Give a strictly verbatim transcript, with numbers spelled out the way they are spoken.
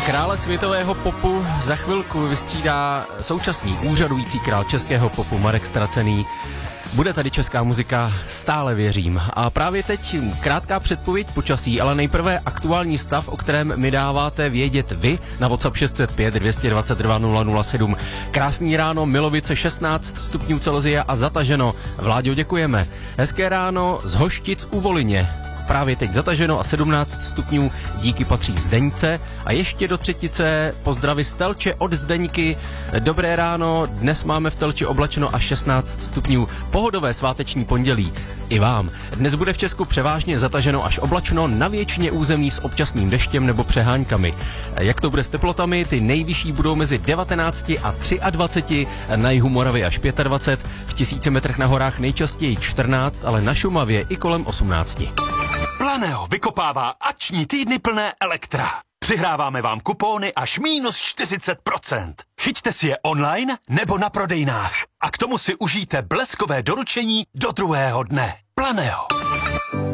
Krále světového popu za chvilku vystřídá současný úřadující král českého popu Marek Stracený. Bude tady česká muzika, stále věřím. A právě teď krátká předpověď počasí, ale nejprve aktuální stav, o kterém mi dáváte vědět vy na WhatsApp šest set pět dvě dvacet dva nula nula sedm. Krásný ráno, Milovice šestnáct stupňů Celsia a zataženo. Vláďo, děkujeme. Hezké ráno z Hoštic u Volině. Právě teď zataženo a sedmnáct stupňů, díky patří Zdeňce. A ještě do třetice pozdravy z Telče od Zdeňky. Dobré ráno, dnes máme v Telči oblačno a šestnáct stupňů. Pohodové sváteční pondělí. I vám. Dnes bude v Česku převážně zataženo až oblačno, na většině území s občasným deštěm nebo přeháňkami. Jak to bude s teplotami? Ty nejvyšší budou mezi devatenácti a dvaceti třemi, na jihu Moravy až dvacet pět, v tisíci metrech na horách nejčastěji čtrnáct, ale na Šumavě i kolem osmnácti. Planeo vykopává akční týdny plné Elektra. Přihráváme vám kupóny až minus čtyřicet procent. Chyťte si je online nebo na prodejnách. A k tomu si užijte bleskové doručení do druhého dne. Planeo.